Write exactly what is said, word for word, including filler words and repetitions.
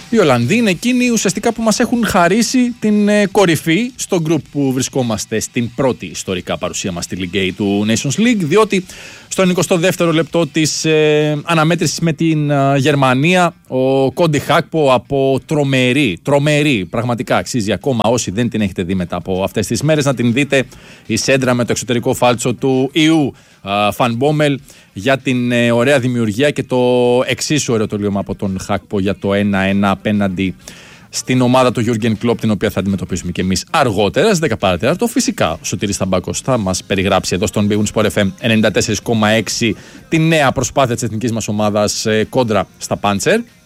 Οι Ολλανδοί είναι εκείνοι ουσιαστικά που μας έχουν χαρίσει την ε, κορυφή στο γκρουπ που βρισκόμαστε στην πρώτη ιστορικά παρουσία μας στη League A του Nations League, διότι στο εικοστό δεύτερο λεπτό της ε, αναμέτρησης με την ε, Γερμανία, ο Κόντι Χάκπο από τρομερή, τρομερή, πραγματικά αξίζει ακόμα, όσοι δεν την έχετε δει μετά από αυτές τις μέρες, να την δείτε, η σέντρα με το εξωτερικό φάλτσο του Ιού Φαν Μπόμελ για την ε, ωραία δημιουργία και το εξίσου ωραίο τελείωμα από τον Χάκπο για το ένα ένα απέναντι στην ομάδα του Γιούργεν Κλοπ, την οποία θα αντιμετωπίσουμε και εμείς αργότερα στις δέκα παρά τέταρτο. Φυσικά ο Σωτήρης Ταμπάκος θα μας περιγράψει εδώ στον Big Win Sport εφ εμ ενενήντα τέσσερα κόμμα έξι τη νέα προσπάθεια της εθνικής μας ομάδας ε, κόντρα στα Πάντσερ.